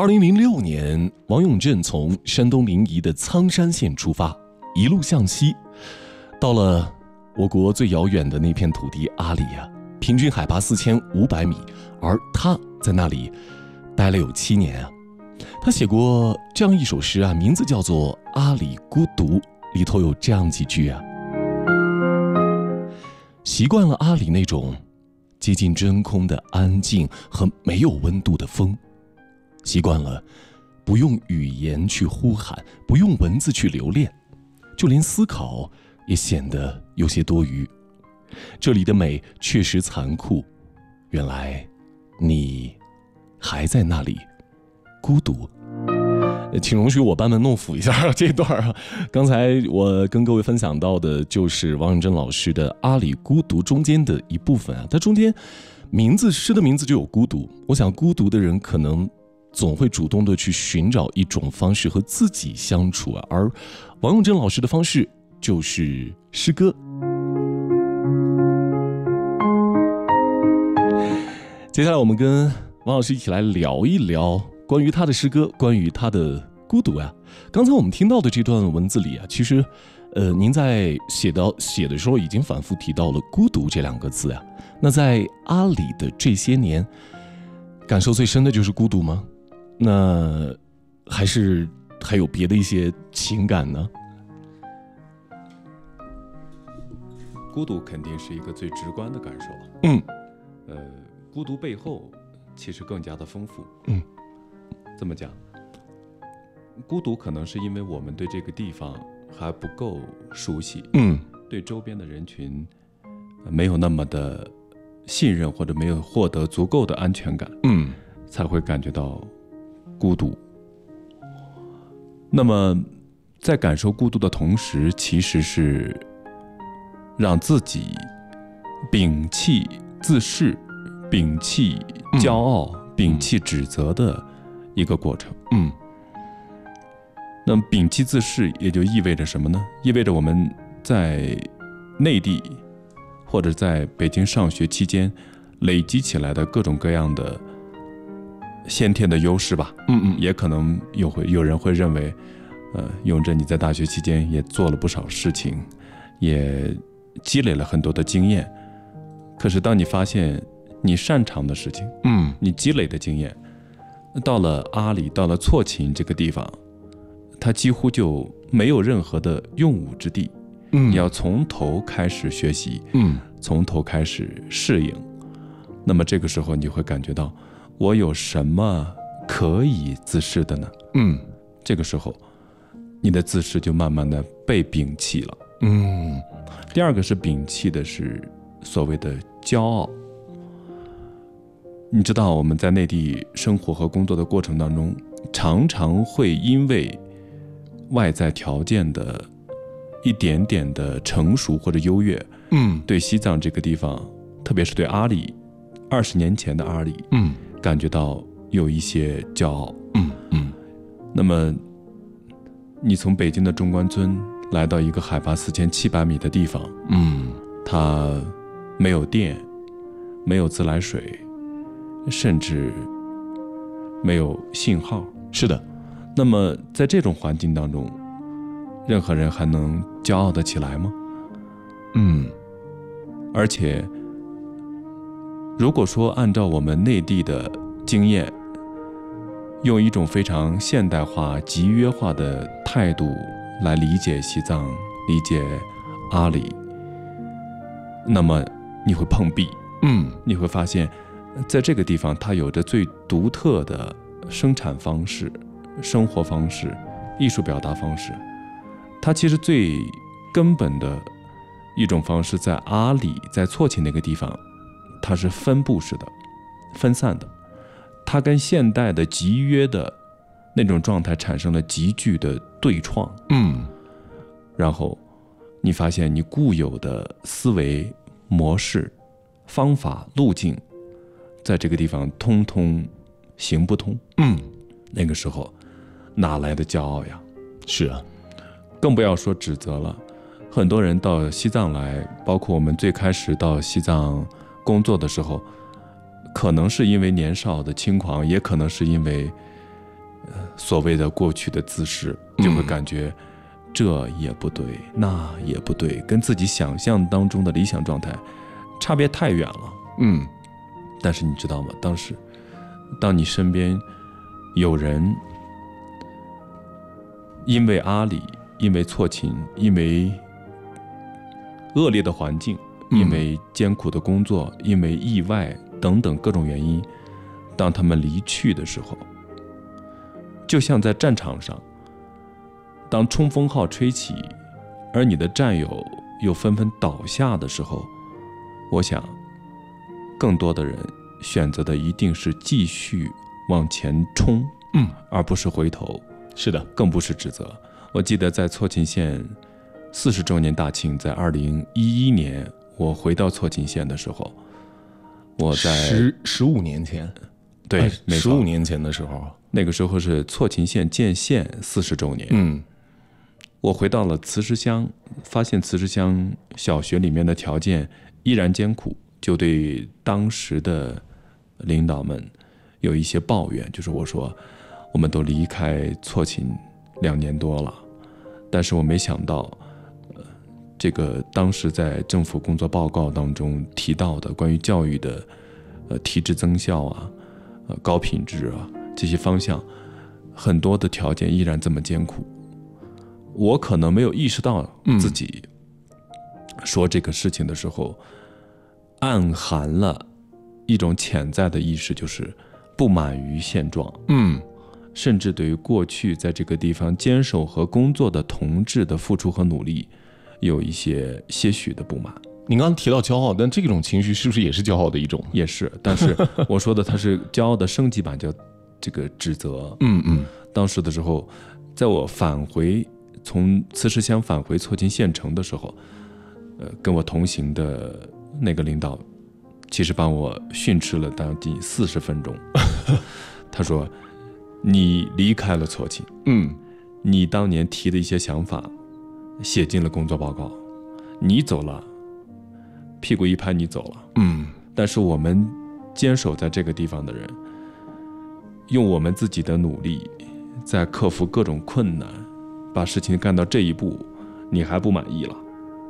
2006年，王永振从山东临沂的苍山县出发，一路向西，到了我国最遥远的那片土地阿里啊，平均海拔4500米，而他在那里待了有7年啊。他写过这样一首诗啊，名字叫做《阿里孤独》，里头有这样几句啊：习惯了阿里那种接近真空的安静和没有温度的风，习惯了不用语言去呼喊，不用文字去留恋，就连思考也显得有些多余。这里的美确实残酷，原来你还在那里孤独。请容许我班门弄斧一下这段啊。刚才我跟各位分享到的就是王永振老师的《阿里孤独》中间的一部分啊，它中间诗的名字就有孤独。我想孤独的人可能总会主动的去寻找一种方式和自己相处啊，而王永振老师的方式就是诗歌。接下来我们跟王老师一起来聊一聊关于他的诗歌，关于他的孤独啊。刚才我们听到的这段文字里啊，其实您在写的时候已经反复提到了孤独这2个字啊。那在阿里的这些年，感受最深的就是孤独吗？那还有别的一些情感呢？ 孤独肯定是一个最直观的感受。孤独背后其实更加的丰富。这么讲，孤独可能是因为我们对这个地方还不够熟悉，对周边的人群没有那么的信任，或者没有获得足够的安全感，才会感觉到孤独。那么在感受孤独的同时，其实是让自己摒弃自恃，摒弃骄傲，摒弃指责的一个过程。那么摒弃自恃也就意味着什么呢？意味着我们在内地或者在北京上学期间累积起来的各种各样的先天的优势吧。也可能有人会认为，永振你在大学期间也做了不少事情，也积累了很多的经验。可是当你发现你擅长的事情，你积累的经验，到了阿里，到了错勤这个地方，它几乎就没有任何的用武之地。你要从头开始学习，从头开始适应。那么这个时候你会感觉到，我有什么可以自恃的呢？这个时候你的自恃就慢慢的被摒弃了。第二个是摒弃的是所谓的骄傲。你知道我们在内地生活和工作的过程当中，常常会因为外在条件的一点点的成熟或者优越，对西藏这个地方，特别是对阿里20年前的阿里，感觉到有一些骄傲。那么你从北京的中关村来到一个海拔4700米的地方，它没有电，没有自来水，甚至没有信号。 是的。 那么在这种环境当中，任何人还能骄傲得起来吗？而且如果说按照我们内地的经验，用一种非常现代化、集约化的态度来理解西藏、理解阿里，那么你会碰壁。你会发现在这个地方它有着最独特的生产方式、生活方式、艺术表达方式。它其实最根本的一种方式，在阿里，在错勤那个地方，它是分布式的、分散的。它跟现代的集约的那种状态产生了急剧的对创。然后你发现你固有的思维模式、方法、路径，在这个地方通通行不通。那个时候哪来的骄傲呀？ 是啊。 更不要说指责了。很多人到西藏来，包括我们最开始到西藏工作的时候，可能是因为年少的轻狂，也可能是因为所谓的过去的自视，就会感觉这也不对，那也不对，跟自己想象当中的理想状态差别太远了。但是你知道吗？当时，当你身边有人因为阿里，因为错勤，因为恶劣的环境，因为艰苦的工作，因为意外等等各种原因，当他们离去的时候，就像在战场上，当冲锋号吹起，而你的战友又纷纷倒下的时候，我想更多的人选择的一定是继续往前冲，而不是回头。 是的， 更不是指责。我记得在错勤县40周年大庆，在2011年我回到错勤县的时候，我在 15年前， 对，没错 15年前的时候， 那个时候是错勤县建县40周年。我回到了慈石乡，发现慈石乡小学里面的条件依然艰苦，就对当时的领导们有一些抱怨，就是我说我们都离开错勤2年多了，但是我没想到，这个当时在政府工作报告当中提到的关于教育的提质增效啊，高品质啊这些方向，很多的条件依然这么艰苦。我可能没有意识到自己说这个事情的时候，暗含了一种潜在的意识，就是不满于现状。甚至对于过去在这个地方坚守和工作的同志的付出和努力，有一些些许的不满。 您刚刚提到骄傲，但这种情绪是不是也是骄傲的一种？ 也是，但是我说的它是骄傲的升级版，叫这个指责。当时的时候，在我从慈石乡返回错勤县城的时候，跟我同行的那个领导，其实把我训斥了将近40分钟。他说：“你离开了错勤，你当年提的一些想法写进了工作报告，你走了，屁股一拍你走了，但是我们坚守在这个地方的人，用我们自己的努力，在克服各种困难，把事情干到这一步，你还不满意了？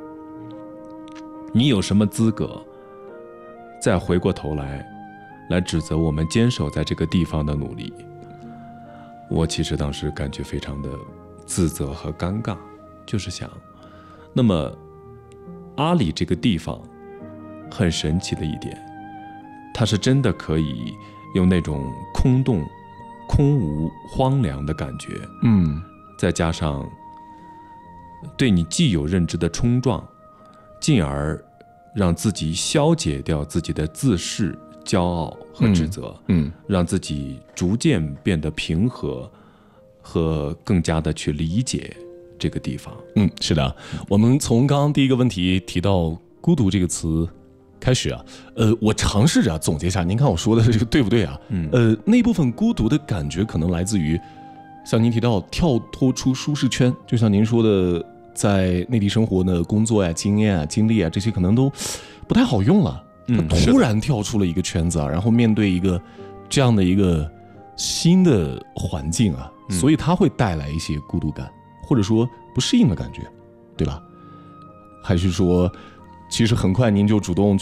你有什么资格再回过头来指责我们坚守在这个地方的努力？”我其实当时感觉非常的自责和尴尬，就是想，那么阿里这个地方很神奇的一点，它是真的可以用那种空洞、空无、荒凉的感觉，再加上对你既有认知的冲撞，进而让自己消解掉自己的自视、骄傲和指责，让自己逐渐变得平和和更加的去理解这个地方。 是的，我们从刚刚第一个问题提到孤独这个词开始啊，我尝试着总结一下，您看我说的这个对不对啊？那部分孤独的感觉可能来自于，像您提到跳脱出舒适圈，就像您说的，在内地生活的工作呀、经验啊、经历啊这些可能都不太好用了。他突然跳出了一个圈子啊，然后面对一个这样的一个新的环境啊，所以他会带来一些孤独感，或者说不适应的感觉，对吧？还是说，其实很快您就主动去